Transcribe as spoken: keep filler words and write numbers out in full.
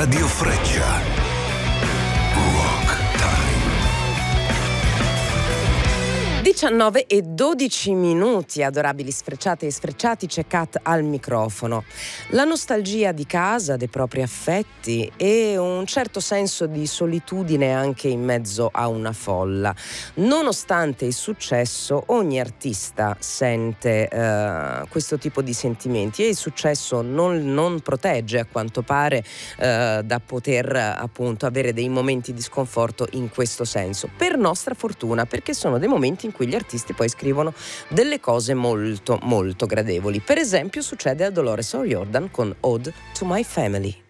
Radio Freccia. Rock Time. diciannove e dodici minuti, adorabili sfrecciate e sfrecciati, c'è Kat al microfono. La nostalgia di casa, dei propri affetti e un certo senso di solitudine anche in mezzo a una folla. Nonostante il successo, ogni artista sente eh, questo tipo di sentimenti e il successo non, non protegge, a quanto pare, eh, da poter appunto avere dei momenti di sconforto in questo senso. Per nostra fortuna, perché sono dei momenti in cui gli artisti poi scrivono delle cose molto molto gradevoli. Per esempio succede a Dolores O'Riordan con Ode to My Family.